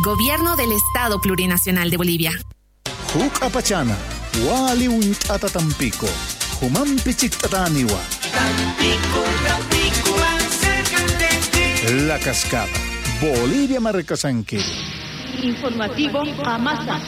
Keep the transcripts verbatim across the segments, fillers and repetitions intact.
Gobierno del Estado Plurinacional de Bolivia. Huk apachana, wali untata Tampico, humampi chictataniwa. Tampico, Tampico, más cerca de ti. La Cascada, Bolivia Marcasanque. Informativo Amasa.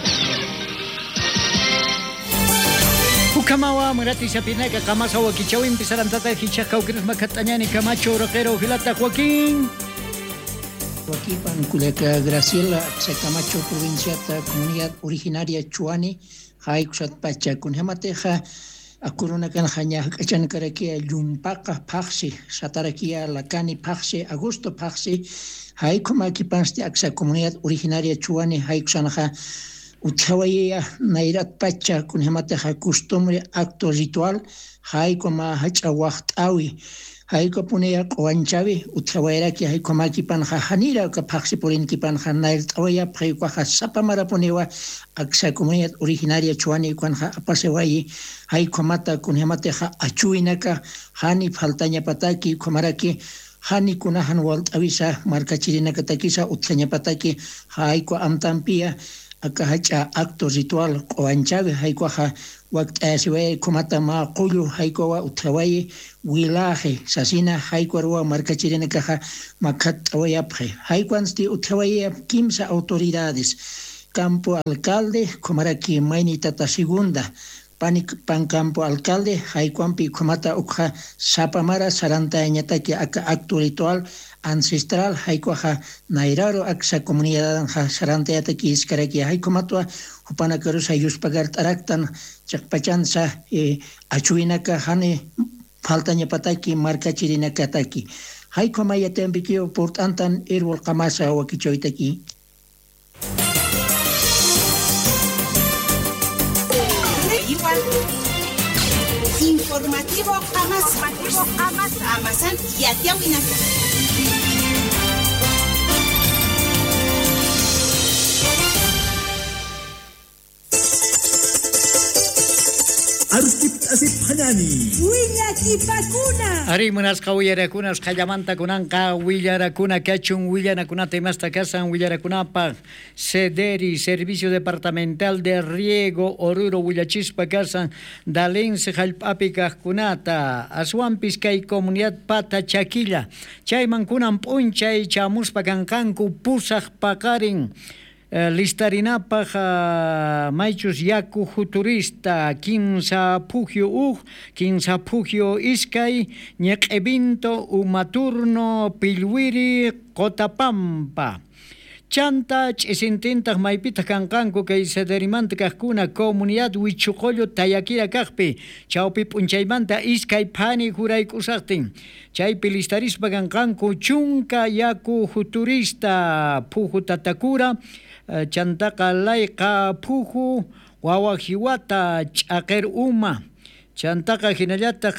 Ukamawa Murati Sapinaka Kamasa Wakichawi Pisarantata Hichaka Ukrisma Cataniani Camacho Roquero Gilata Joaquín. Joaquín Panculeca Graciela Camacho Provincia Comunidad Originaria Chuani Haikusat Pacha Kunhamateja Akuruna Kanjanya Kachankarakia Yumpaka Paxi Satarakia Lacani Paxi Augusto Paxi Haikumaki Panste Axa Comunidad Originaria Chuani Haikusanaja Utawaya Nairat Pacha Kunhamateja Costumbre Acto Ritual Haikuma Hachawachtawi Haiko punea Coanchavi, Utawera ki Haiko Makipan Hanira, Capaxi Porinkipan Hanail Tawaya, Prequaja Sapamara Ponewa, Axa Comunidad Originaria Chuani, Quanja Apasewai, Haiko Mata, Kunhamateja, Achuinaka, Hani Faltaña Pataki, Komaraki, Hani Kunahan Walt Avisa, Marca Chirina Katakisa, Utsaña Pataki, Haiko Amtampia, Akahacha Acto Ritual, Coanchavi, Haikoja. Wakt asiwe kumata ma qulu haikowa utawai wilaje sasina haikwarwa marca chirena caja makat awayapje haikwansti utawai kimsa autoridades campo alcalde comaraki maini tata segunda panik pan campo alcalde haikwanpi kumata ukha sapamara saranta ñataki aka acto ritual ancestral haikwaja nairaro aksa comunidad anja saranta yataki iskaraki haikomatwa upana karusa yuspagar taraktan chakpachansa eh, achuinaka hane faltaña pataki marca chirinaka taki haiko maya tempikio portantan irwal kamasa wakichoitaki. Informativo Amasa. Amasa. Amasan Yatiawinaka. Artip asip hanani. Willaki Pakuna. Ari munasqa willarakunas qallamanta kunanqa willarakuna kachun willanakuna temasta kasan willarakunapaq Sederi Servicio Departamental de Riego Oruro willachispa kasan Dalense hallp'api kaqkunata aswanpis kay comunidad pata Chaquilla chayman kunan p'unchay chamuspa kanqanku pusaq paqarin listarinapaq uh, maichus yaku futurista quinza pugio uj quinza pugio iskay ñeq'ebinto umaturno pilwiri Cotapampa chanta ch'isintintaq maypitaq kanqanku kay sederimanta kaqkuna comunidad Huichuqollo Tayakira kaqpi chawpi p'unchaymanta iskay phani juraykusaqtin chaypi listarispa kanqanku chunka yaku futurista puju tatakura chantaqa layqa puju wawajiwata ch'aqer uma chantaqa hinallataq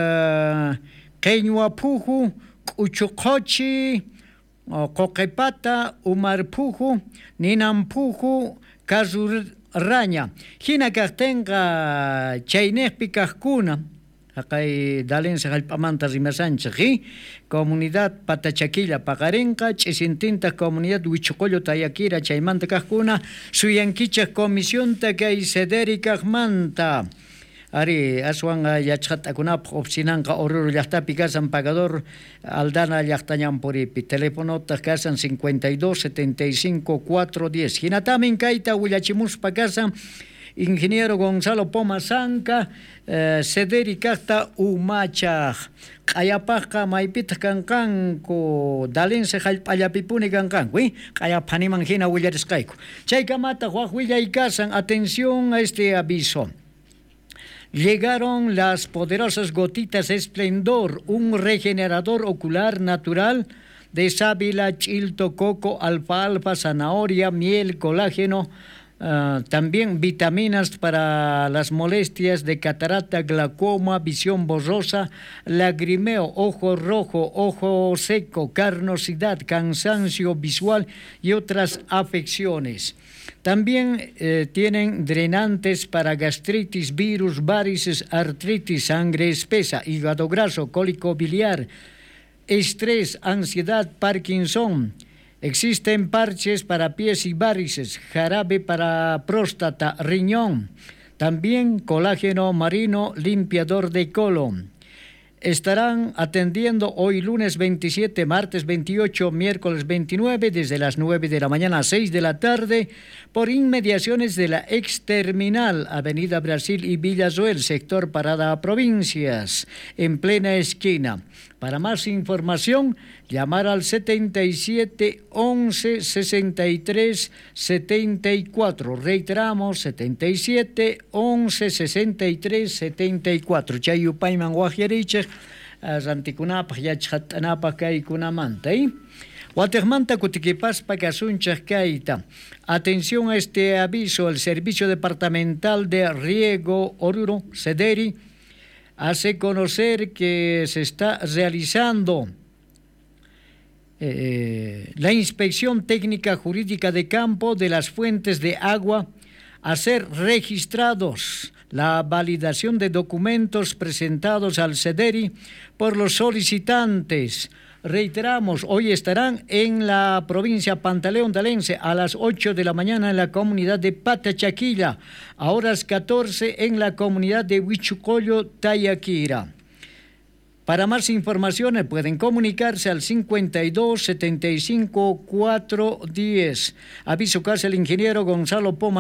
qeñwa puju k'uchuqochi qoqepata umar puju ninan puju kasurraña hina kaqtinqa chaynejpi kaqkuna haqay dalense hallp'amanta rimasanchik comunidad Patachaquilla paqarinqa ch'isintinta comunidad Huichuqollo Tayakira chaymanta kaqkuna suyankichaq comisionta kay sederi kaqmanta ari aswan yachqatakunapaq oficinanqa Oruro llaqtapi kasan pagador Aldana llaqtañanpuripi telefonota kasan cincuenta y dos setenta y cinco cuatro diez hinatamin kayta willachimuspa kasan Ingeniero Gonzalo Pomasanka, eh, Sederi Kaqta Umachaq, Qayapaqqa maypitaq kanqanku, Dalense hallp'allapipuni kanqanku, ¿eh? Qayapaniman hina willarisqayku. Chaykamataq waq willaykasan, atención a este aviso. Llegaron las poderosas gotitas Esplendor, un regenerador ocular natural de sábila, chilto, coco, alfalfa, zanahoria, miel, colágeno. Uh, también vitaminas para las molestias de catarata, glaucoma, visión borrosa, lagrimeo, ojo rojo, ojo seco, carnosidad, cansancio visual y otras afecciones. También eh, tienen drenantes para gastritis, virus, varices, artritis, sangre espesa, hígado graso, cólico biliar, estrés, ansiedad, Parkinson, Existen parches para pies y varices, jarabe para próstata, riñón, también colágeno marino, limpiador de colon. Estarán atendiendo hoy lunes veintisiete, martes veintiocho, miércoles veintinueve, desde las nueve de la mañana a seis de la tarde, por inmediaciones de la ex-terminal, Avenida Brasil y Villazuel, sector Parada Provincias, en plena esquina. Para más información, llamar al setenta y siete, once, sesenta y tres, setenta y cuatro. Reiteramos, setenta y siete, once, sesenta y tres, setenta y cuatro. Chayupayman guajeriche, rantikunapaj, yachhatanapaj kaykunamanta, ¿eh? Guatemanta Cutiquipaspa Casunchas Caita. Atención a este aviso. El Servicio Departamental de Riego Oruro, SEDERI, hace conocer que se está realizando eh, la inspección técnica jurídica de campo de las fuentes de agua a ser registrados, la validación de documentos presentados al SEDERI por los solicitantes. Reiteramos, hoy estarán en la provincia Pantaleón-Dalense a las ocho de la mañana en la comunidad de Patachaquilla, a horas catorce en la comunidad de Huichucoyo, Tayaquira. Para más informaciones pueden comunicarse al cincuenta y dos, setenta y cinco, cuatrocientos diez. Aviso que hace el ingeniero Gonzalo Poma.